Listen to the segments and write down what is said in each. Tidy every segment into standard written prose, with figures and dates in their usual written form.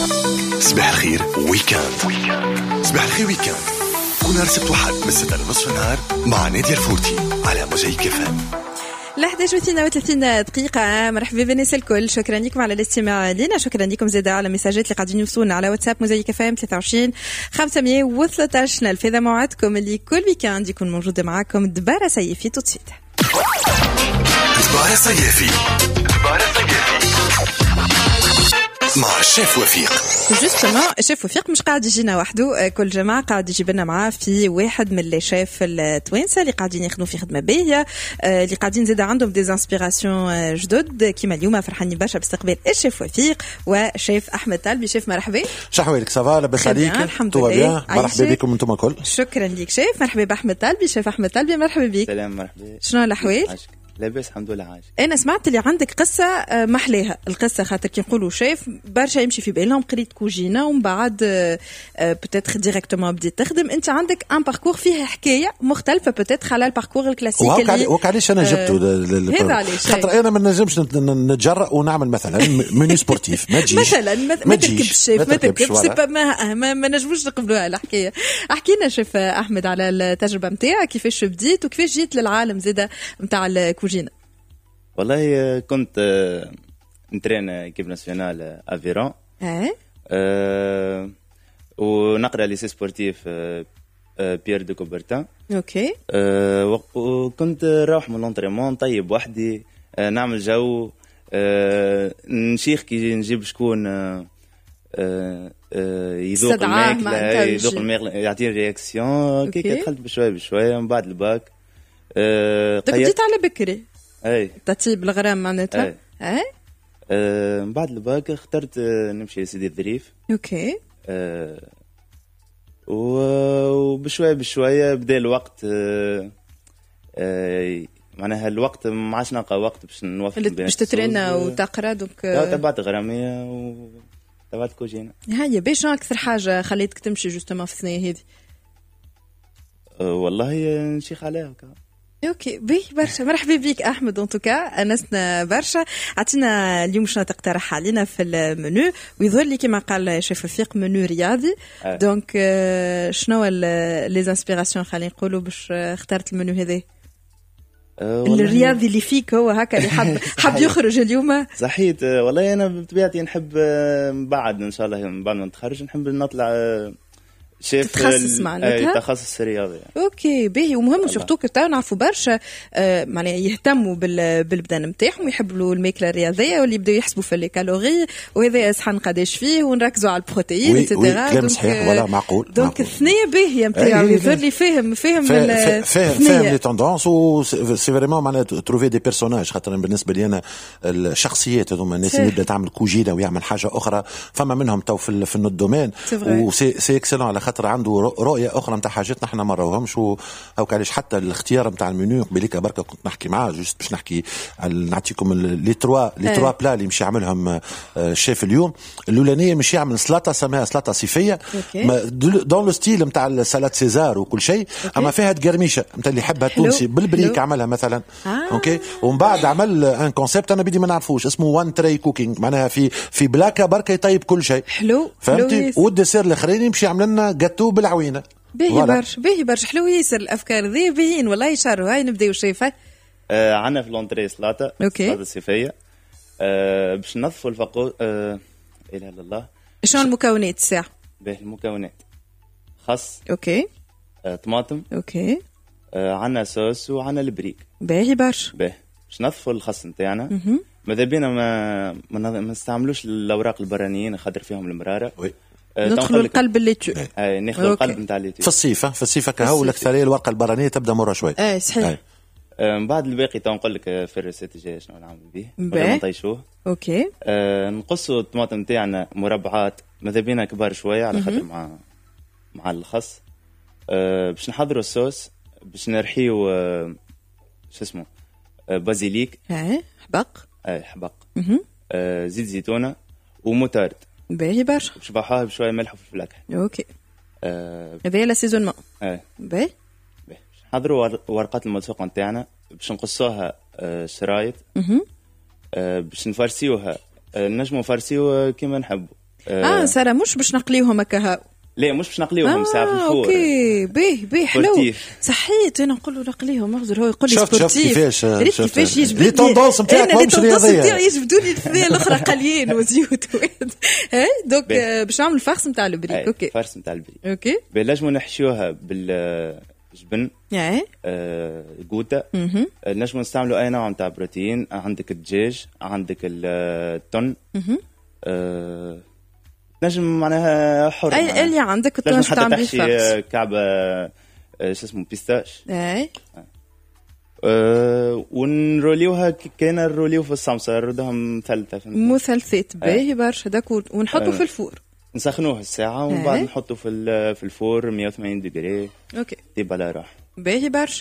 صباح الخير ويكاند. صباح الخير ويكاند كل نهار سبت وحد من 6 لنصف النهار مع نادية الفورتي على موزايك فام. 11:32 دقيقة. مرحبا بالناس الكل، شكرا لكم على الاستماع لنا، شكرا لكم زيادة على المساجات اللي قاعدين يوصلونا على واتساب موزايك فام 23 513. نلفذ موعدكم اللي كل ويكاند يكون موجود معاكم دبارة سيفي توتسيت. دبارة سيفي مع الشيف وفيق. جوستومون الشيف وفيق مش قاعد يجينا وحده، كل جماعة قاعد يجيب لنا معاه في واحد من لي شيف التوانسة اللي قاعدين يخدموا في خدمة باهية، اللي قاعدين زيادة عندهم دي انسبيراسيون جدد. كيما اليوم فرحانين برشا باستقبال الشيف وفيق وشيف أحمد طالبي. شيف مرحبا. شحوالك سافا لاباس عليك؟ الحمد لله. مرحبا بكم انتم الكل. شكرا لك شيف. مرحبا بأحمد طالبي. شيف أحمد طالبي مرحبا بك. سلام مرحبا. شنو الأحوال؟ لاباس الحمد لله عايش. انا سمعت اللي عندك قصه محليها القصه، خاطر كي نقولوا شيف برشا يمشي في بالهم قريت كوجينه ومن بعد بوتيتر ديريكتومون بديت تخدم. انت عندك ان باركور فيه حكايه مختلفه بوتيتر على الباركور الكلاسيك اللي وعلاش انا جبته هذا علاش خاطر انا ما نجمش نتجرأ ونعمل مثلا ميني سبورتيف ما تجيش مثلا ما تركبش شيف ما تركبش ما نجموش نقبلوها الحكايه. احكي لنا شيف احمد على التجربه نتاعك، كيفاش بديت وكيفاش جيت للعالم زاده نتاع الكوجينه. والله كنت نترين ايكيب ناسيونال افيرون ونقرا ليسي سبورتيف بيير دو كوبرتان. اوكي. وكنت نروح من لونطريمون طيب وحدي، نعمل جو، نشيخ كي نجيب شكون يذوق الماكله يعطيني رياكسيون. كي دخلت بشويه بشويه من بعد الباك بديت على بكري. اي تطيب الغرام معناتها. اي من بعد الباك اخترت نمشي لسيدي الظريف. اوكي. وبشويه بشويه بدا الوقت، معناها الوقت ما عادش نلقى وقت باش نوفق باش تترينا وتقرا. دونك تبعت غراميه وتبعت كوجينه. هيا باش اكثر حاجه خليتك تمشي جوستومون في الثنيه هذه؟ والله نشيخ عليها. اوكي بيه برشا. مرحبا بك احمد. انتوكا انسنا برشا. عطينا اليوم شنو تقترح علينا في المنيو، ويظهر لي كما قال شيف وفيق منيو رياضي. دونك شنو لي انسبيراسيون خلينا نقولوا باش اخترت المنيو هذا الرياضي اللي فيك هو هكا اللي حب يخرج اليوم؟ صحيت. والله انا بطبيعتي نحب بعد ان شاء الله بعد ما نتخرج نحب نطلع شيف تخصص معناتها تخصص رياضي يعني. اوكي باهي. ومهم سورتو كتاو نعرفوا برشا معناها يهتموا بالبدن نتاعهم، يحبوا الماكله الرياضيه واللي يبداو يحسبوا في الكالوري وهذا صحن قداش فيه ونركزوا على البروتين ايتترا. كلام صحيح ولا معقول. دونك الثنيه باهيه نتاعو يظهر لي فاهم لي توندونس و سي فريمون معناها تروفي دي بيرسوناج. خاطر بالنسبه لي انا الشخصيات هذوما الناس اللي بدها تعمل كوجينه ويعمل حاجه اخرى فما منهم تو في الدومين وسي اكسلون على خاطر عنده رؤيه اخرى نتاع حاجات نحن ما راوهمش. وهاك علاش حتى الاختيار نتاع المنيو قبليك بركه كنت نحكي معاه جوست باش نحكي نعطيكم لي تروا بلا اللي مش يعملهم الشيف اليوم. الاولانيه مش يعمل سلطه سماها سلطه صيفيه دون لو ستيل نتاع السلطه سيزار وكل شيء، اما فيها تقرميشه نتاع اللي يحبها التونسي بالبريك عملها مثلا. اوكي. ومن بعد عمل ان كونسيبت انا بدي ما نعرفوش اسمه وان تري كوكينج، معناها في بلاكه بركه يطيب كل شيء. حلو. فهمتي. والديسير الاخرين يمشي يعمل لنا جاتو بالعوينه. باهي برشا حلو ياسر الافكار ذي باهيين والله يشاروا. هاي نبداو شايفه. عندنا في لونتري سلطه صيفيه باش ننظفوا الفقود. اله الا الله. شنو المكونات الساعه؟ باهي المكونات خس. اوكي. طماطم. اوكي. عندنا صوص وعندنا البريك. باهي برشا. باهي باش ننظفوا الخس نتاعنا. ماذا بينا ما نستعملوش الاوراق البرانيين خاطر فيهم المراره. ندخلوا القلب الليتو. ناخذ القلب نتاع الليتو في الصيف كهو الاكثريه الورقه البرانيه تبدا مره شوي. صحيح. من بعد الباقي تنقول لك في الريسيت الجايه شنو نعمل به ولا نطيشوه. اوكي. نقصوا الطماطم نتاعنا مربعات ماذا بينا كبار شويه على خاطر مع الخس. باش نحضروا الصوص باش نرحيو شو اسمه بازيليك. حبق. حبق. زيت زيتونه وموتارد. باهي برشا. باش نبحوها بشويه ملح وفلفل اكحل. اوكي. هذا لا سيزونمون. باهي. نحضروا ورقات الملصوقه نتاعنا باش نقصوها شرايط. باش نفرسيوها نجمو نفرسيو كيما نحبوا. سارة مش باش نقليهم هكا. لا مش باش نقليهم ساعه في الفور. اوكي باهي حلو صحيت. انا نقول له نقليهم اخزر هو يقول لي سبورتيف. شفت كيفاش يجبد لي توندونس نتاعك مش رياضيه. انا يجبدوني الثانيه الاخرى قليين وزيوت. هاي دونك باش نعمل الفرس نتاع البريك. اوكي الفرس نتاع البريك. اوكي نجمو نحشوها بالجبن جوتا. نجمو نستعملوا اي نوع نتاع بروتين. عندك الدجاج عندك التون نجم معناها حر اي اللي عندك التون تعمل فيه كعبه شو اسمه بيستاش. اي ونروليوها كاين نروليو في الصمصه نردهم مثلثه مثلثات باهي برشا داك ونحطوا في الفور نسخنوه الساعه ومن بعد نحطوا في الفور 180 دقري. اوكي ديب على روح باهي برشا.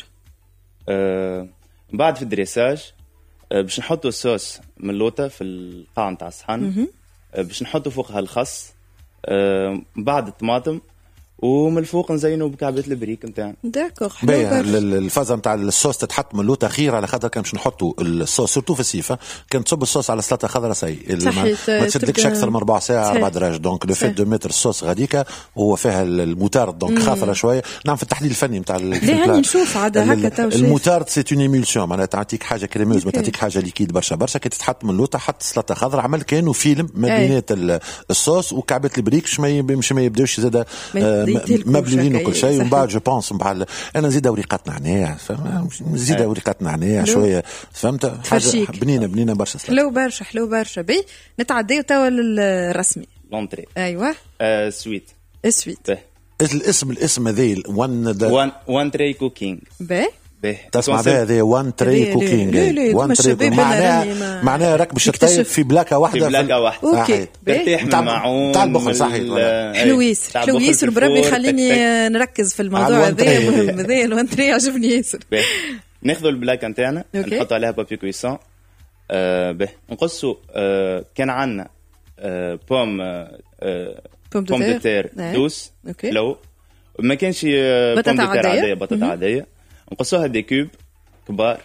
من بعد في الدريساج باش نحطوا الصوص من اللوطه في القاع نتاع الصحن. باش نحطوا فوقها الخس بعد الطماطم ومن الفوق نزينوا بكعبات البريك نتاعنا. داكوغ حلو. الفازه نتاع الصوص تتحط من اللوطه خير على خاطر كان باش نحطوا الصوص سورتو في الصيف كان تصب الصوص على سلطه خضراء سي ما تسدكش اكثر من ربع ساعه 4 دراج. دونك لو فيت دو متر الصوص غاديكا وهو فيها الموتارد دونك خاطره شويه. نعم في التحليل الفني نتاع لا نشوف عاد هكا الموتارد سي اون ايمولسيون معناتها تعطيك حاجه كريموز ما تعطيك حاجه ليكيد برشا كي تتحط من اللوطه حط سلطه خضراء عمل كانه فيلم ما بينات الصوص وكعبات البريك مش ما يبداوش زاده مبلولين وكل شيء. ومن بعد جو بونس انا نزيد وريقات نعناع نزيد وريقات نعناع شويه فهمت حاجه بنينه برشا. حلو برشا بي نتعداو توا للرسمي لونتري. ايوه سويت الاسم هذا وان تري كوكينج. تسمع هذا وان تري كوكينج. وان تري معناها راك باش تطيب في بلاكه واحده. اوكي ترتاح من معون تاع البخل صحيح. حلو ياسر بربي خليني نركز في الموضوع هذا مهم. هذا الوان تري عجبني ياسر. ناخذوا البلاكه نتاعنا نحطوا عليها بابي كويسون. نقصوا كان عندنا بوم دو تير دوس لو ما كانش بوم دو تير عاديه بطاطا عاديه نقصوها دي كوب كبار.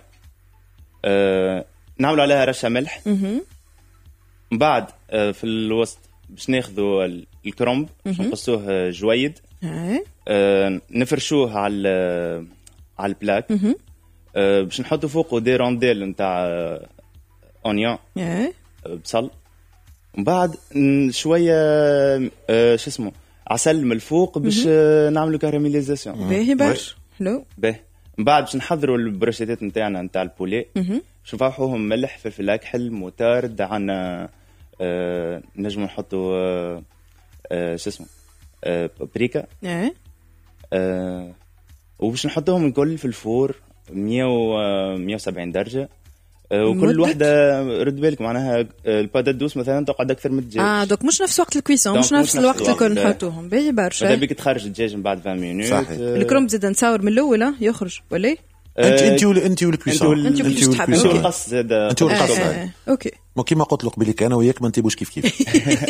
نعملوا عليها رشه ملح. من بعد في الوسط باش ناخذوا الكرنب باش نقصوه جويد. نفرشوه على البلاك. باش نحطوا فوقه دي رونديل نتاع اونيون بصل. ومن بعد شويه شو اسمه عسل من الفوق باش نعملوا كاراميليزاسيون. باهي برشا حلو. من بعد باش نحضروا البروشيتات نتاعنا نتاع البولي. باش نفرحوهم ملح فلفل اكحل موتارد عنا نجموا نحطوا شو اسمه بابريكا. وباش نحطوهم الكل في الفور 170 درجه. وكل وحده رد بالك معناها البادات دوس مثلا تقعد اكثر من الدجاج. دوك مش نفس وقت الكويسون مش نفس الوقت الكل نحطوهم باهي برشا. هذا بيك تخرج الدجاج من بعد 20 مينوت. الكرنب زيد نصور من الاول يخرج ولا انت والكويسون انت والقص زاد انت والقص. اوكي كيما قلت لك بليك انا وياك ما نتيبوش كيف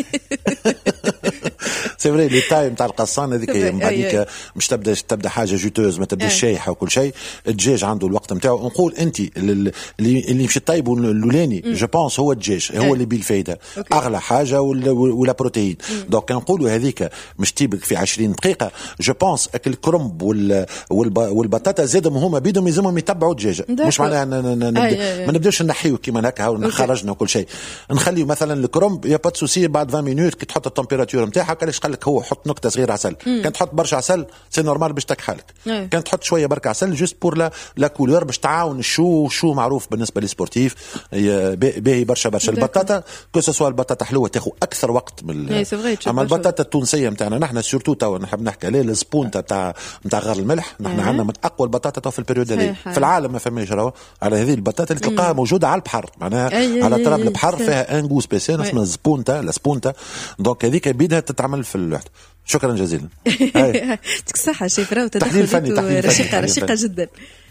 سي فري لي تايم تاع القصان هذيك بعديك مش تبدا حاجه جوتوز ما تبداش شايحه وكل شيء. الدجاج عنده الوقت نتاعو. نقول انت اللي مش طيبوا الاولاني جو بونس هو الدجاج هو اللي بالفايده اغلى حاجه ولا بروتين. دونك نقولوا هذيك مش تيبك في 20 دقيقه. جو بونس اكل الكرنب والبطاطا زادهم هما بيدهم يلزمهم يتبعوا الدجاج. مش معناها ما نبداش نحيو كيما هكا ونخرجنا وكل شيء. نخليو مثلا الكرنب يا با سوسي بعد 20 مينوت كي تحط التمبيراتور نتاعها علاش قال لك هو حط نقطه صغيره عسل. كان تحط برشا عسل سي نورمال باش تكحلك. كان تحط شويه برك عسل جوست بور لا كولور باش تعاون الشو معروف بالنسبه للسبورتيف باهي برشا. البطاطا كو سوا البطاطا حلوه تاخذ اكثر وقت من اما البطاطا التونسيه نتاعنا نحن سورتو تو نحب نحكي عليه السبونتا نتاع غار الملح. نحن عندنا من اقوى البطاطا في البريود هذه في العالم ما فماش راهو على هذه البطاطا اللي تلقاها موجوده على البحر معناها على طراب البحر فيها ان غو سبيسيال اسمها سبونتا. دونك هذيك بيدها تتعمل في الوحده. شكرا جزيلا. يعطيك الصحه شيف راهو تحليل فني رشيقه جدا.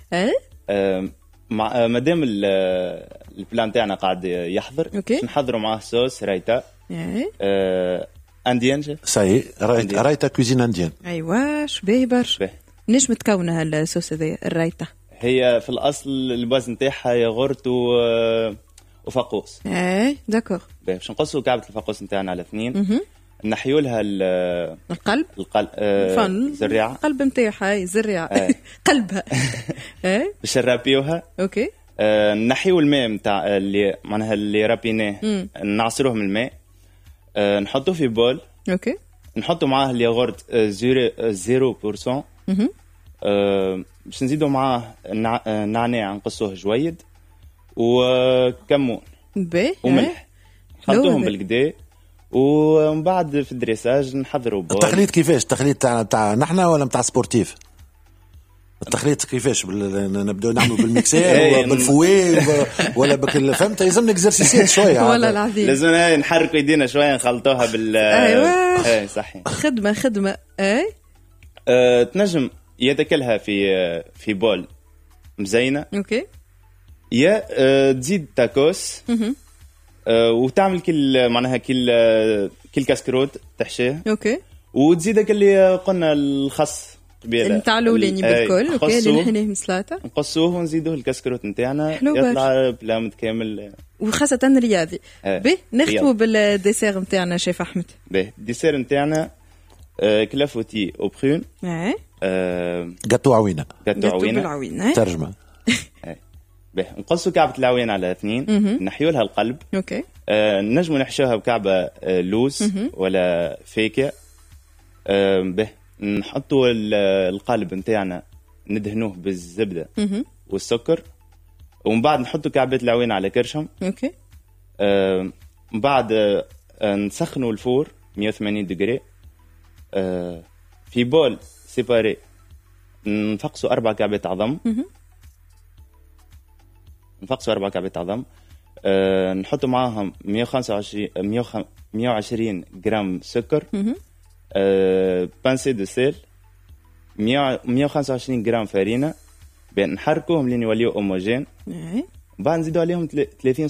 مادام البلان تاعنا قاعد يحضر نحضروا معاه صوص رايتا انديان. ساي رايتا كوزين انديان. ايوا شبيه برشا. نجم تكونها الصوص هذا الرايتا. هي في الاصل الباز نتاعها ياغورت وفقوس. داكوغ. باش نقصوا كعبه الفقوس نتاعنا على 2. نحيوا لها القلب الزريعه، القلب نتاعها زريعه قلبها باش نرابيوها. اوكي. نحيوا الماء نتاع اللي معناها اللي رابيناه، نعصروه من الماء، نحطوه في بول. اوكي. نحطوا معاه الياغورت 0%. باش نزيدوا معاه نعناع نقصوه جويد وكمون وملح، نحطوهم بالكدا. ومن بعد في الدريساج نحضروا بول. التخليط كيفاش؟ التخليط تاع نحنا ولا نتاع سبورتيف؟ التخليط كيفاش؟ نبداو نعملوا بالميكسير بالفوي ولا فهمت؟ لازم اكزرسيسات شويه. ولا العظيم لازم نحركوا ايدينا شويه، نخلطوها ايوه صحيح. خدمه تنجم يا تاكلها في بول مزينه. اوكي. يا تزيد تاكوس وتعمل معناها كل كاسكروت تحشيه. اوكي. وتزيدك اللي قلنا الخس نتاع الاولاني بالكل. اوكي. اللي نحنيه مسلاطه نقصوه ونزيدوه الكاسكروت نتاعنا، يطلع بلا متكامل وخاصه رياضي. باهي نختموا بالديسير نتاعنا شيف احمد. باهي الديسير نتاعنا كلافوتي او برون. جاتو عوينه. بالعوينه ترجمه. باهي نقصوا كعبه العوين على 2، نحيوا لها القلب. اوكي. نجموا نحشوها بكعبه لوز ولا فيكه. باهي نحطوا القالب نتاعنا ندهنوه بالزبده والسكر، ومن بعد نحطوا كعبات العوين على كرشهم. اوكي. من بعد نسخنوا الفور 180 درجة في بول سيباري، نفقسوا 4 كعبات عظم. نحطوا معاهم 120 جرام سكر، بانسي دو سيل، 125 جرام فارينة. نحركوهم لين يوليو هوموجين. بعد نزيدوا عليهم 30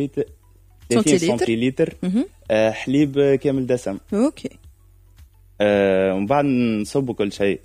سنتيلتر حليب كامل دسم. اوكي. ومن بعد نصبوا كل شيء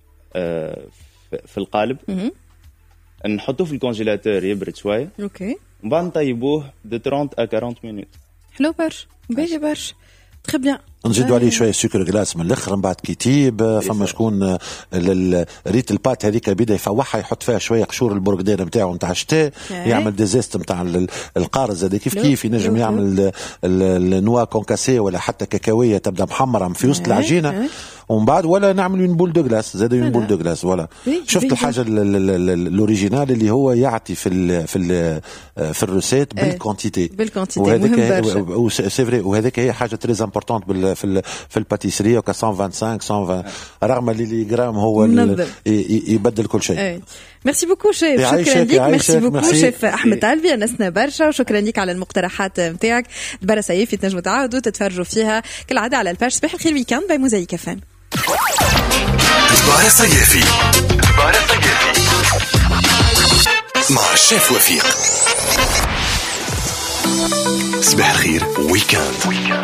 في القالب، نحطوه في الكونجيلاتور يبرد شويه. اوكي. ومن بعد نطيبوه de 30 à 40 minutes. حلو برشا، باهي برشا، تخي بيان. نزيدوا عليه شويه سكر غلاس من الاخر، من بعد كيتيب. فما شكون ريت البات هذيك بدا يفوحها، يحط فيها شويه قشور البرغدان نتاعو نتاع الشتاء، يعمل ديزيست نتاع القارز هذا كيف ينجم يعمل النوا كونكاسي ولا حتى كاكاويه تبدا محمره في وسط العجينه. ومن بعد ولا نعمل اون بول دو غلاس، زاد اون بول دو غلاس. ولا شفت الحاجه الاوريجينال اللي هو يعطي في الروسيت بالكونتيتي وهذاك سي فري. وهذاك هي حاجه تري امبورطونت في الباتيسريه، وك 125 رغم اللي جرام هو يبدل كل شيء. ميرسي بوكو شيف، شكرا لك. ميرسي بوكو شيف احمد الفي، انسنا برشا، وشكرا لك على المقترحات نتاعك. دبارة سيفي تنجموا تعاودوا تتفرجوا فيها كالعاده على الباج صباح الخير ويكاند باي موزايك فان. دبارة سيفي مع الشيف وفيق. صباح الخير ويكاند.